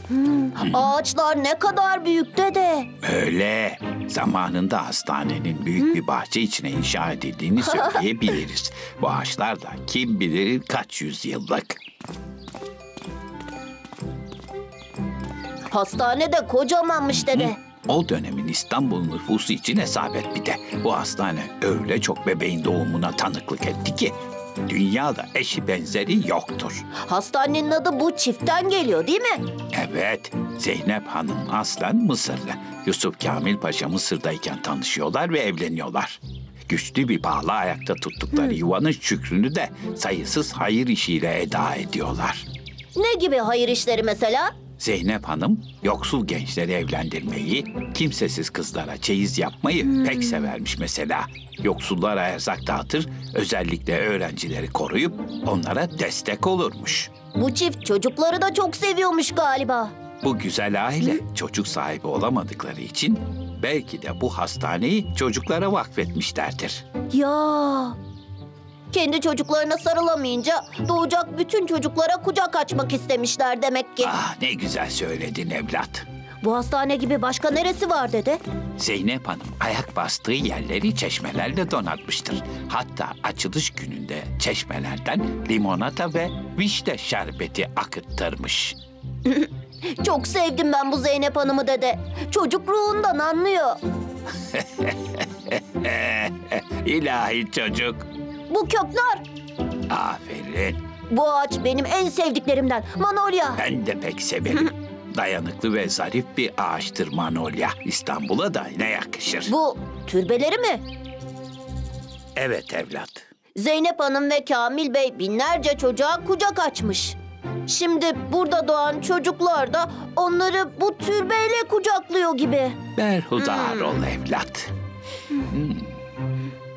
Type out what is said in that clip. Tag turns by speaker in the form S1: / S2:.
S1: Ağaçlar ne kadar büyük dede.
S2: Öyle. Zamanında hastanenin büyük bir bahçe içine inşa edildiğini söyleyebiliriz. Bu ağaçlar da kim bilir kaç yüzyıllık.
S1: Hastane de kocamanmış dede.
S2: O dönemin İstanbul nüfusu için hesap et bir de. Bu hastane öyle çok bebeğin doğumuna tanıklık etti ki dünyada eşi benzeri yoktur.
S1: Hastanenin adı bu çiftten geliyor değil mi?
S2: Evet, Zeynep Hanım aslen Mısırlı. Yusuf Kamil Paşa Mısır'dayken tanışıyorlar ve evleniyorlar. Güçlü bir bağla ayakta tuttukları yuvanın şükrünü de sayısız hayır işiyle eda ediyorlar.
S1: Ne gibi hayır işleri mesela?
S2: Zeynep Hanım yoksul gençleri evlendirmeyi, kimsesiz kızlara çeyiz yapmayı pek severmiş mesela. Yoksullara erzak dağıtır, özellikle öğrencileri koruyup onlara destek olurmuş.
S1: Bu çift çocukları da çok seviyormuş galiba.
S2: Bu güzel aile çocuk sahibi olamadıkları için belki de bu hastaneyi çocuklara vakfetmişlerdir.
S1: Ya. Kendi çocuklarına sarılamayınca doğacak bütün çocuklara kucak açmak istemişler demek ki.
S2: Ah ne güzel söyledin evlat.
S1: Bu hastane gibi başka neresi var dede?
S2: Zeynep Hanım ayak bastığı yerleri çeşmelerle donatmıştır. Hatta açılış gününde çeşmelerden limonata ve vişne şerbeti akıttırmış.
S1: Çok sevdim ben bu Zeynep Hanım'ı dede. Çocuk ruhundan anlıyor.
S2: İlahi çocuk.
S1: Bu kökler.
S2: Aferin.
S1: Bu ağaç benim en sevdiklerimden. Manolya.
S2: Ben de pek severim. Dayanıklı ve zarif bir ağaçtır manolya. İstanbul'a da ne yakışır.
S1: Bu türbeleri mi?
S2: Evet evlat.
S1: Zeynep Hanım ve Kamil Bey binlerce çocuğa kucak açmış. Şimdi burada doğan çocuklar da onları bu türbeyle kucaklıyor gibi.
S2: Berhudar ol evlat.